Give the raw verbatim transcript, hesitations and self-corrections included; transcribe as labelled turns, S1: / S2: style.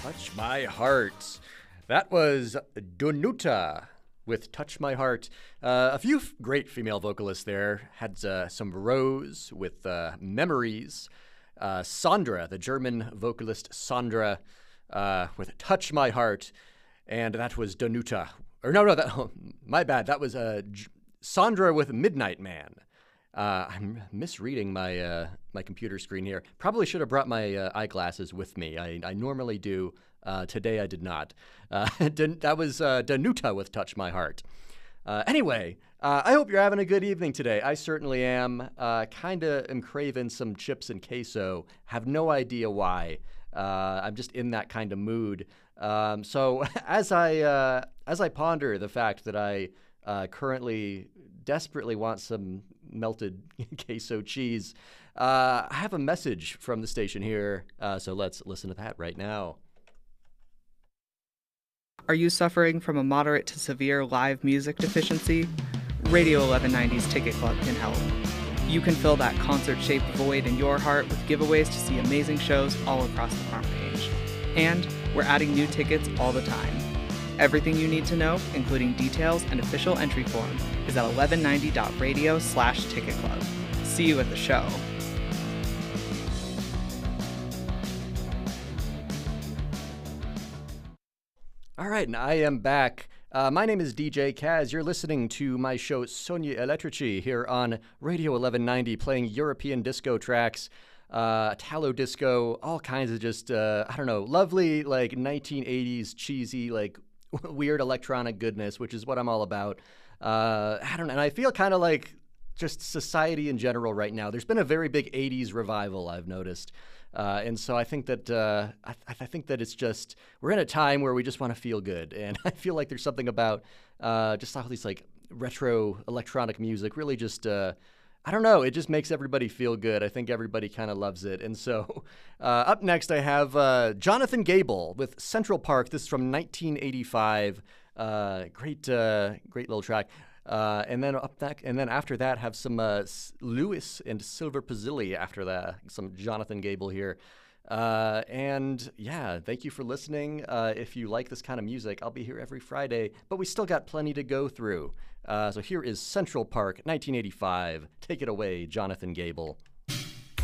S1: Touch My Heart. That was Donuta with Touch My Heart. Uh, a few f- great female vocalists there. Had uh, some Rose with uh, Memories. Uh, Sandra, the German vocalist Sandra, uh, with Touch My Heart. And that was Donuta. Or no, no, that, oh, my bad. That was uh, J- Sandra with Midnight Man. Uh, I'm misreading my uh, my computer screen here. Probably should have brought my uh, eyeglasses with me. I, I normally do. Uh, today I did not. Uh, that was uh, Danuta with Touch My Heart. Uh, anyway, uh, I hope you're having a good evening today. I certainly am. Uh, kind of am craving some chips and queso. Have no idea why. Uh, I'm just in that kind of mood. Um, so as I uh, as I ponder the fact that I uh, currently desperately want some melted queso cheese, uh, I have a message from the station here. Uh, so let's listen to that right now.
S2: Are you suffering from a moderate to severe live music deficiency? Radio eleven ninety's Ticket Club can help. You can fill that concert-shaped void in your heart with giveaways to see amazing shows all across the front page. And we're adding new tickets all the time. Everything you need to know, including details and official entry form, is at eleven ninety dot radio slash ticket club. See you at the show.
S1: All right, and I am back. Uh, my name is D J Kaz. You're listening to my show Sonia Elettrici here on Radio eleven ninety, playing European disco tracks, uh, Italo disco, all kinds of just, uh, I don't know, lovely, like nineteen eighties cheesy, like weird electronic goodness, which is what I'm all about. Uh, I don't know, and I feel kind of like just society in general right now. There's been a very big eighties revival, I've noticed. Uh, and so I think that uh, I, I think that it's just we're in a time where we just want to feel good, and I feel like there's something about uh, just all these like retro electronic music really just uh, I don't know, it just makes everybody feel good. I think everybody kind of loves it. And so uh, up next I have uh, Jonathan Gable with Central Park. This is from nineteen eighty-five. Uh, great, uh, great little track. Uh, and then up that, and then after that, have some uh, Lewis and Silver Pizzilli after that. Some Jonathan Gable here. Uh, and yeah, thank you for listening. Uh, if you like this kind of music, I'll be here every Friday, but we still got plenty to go through. Uh, so here is Central Park, nineteen eighty-five. Take it away, Jonathan Gable.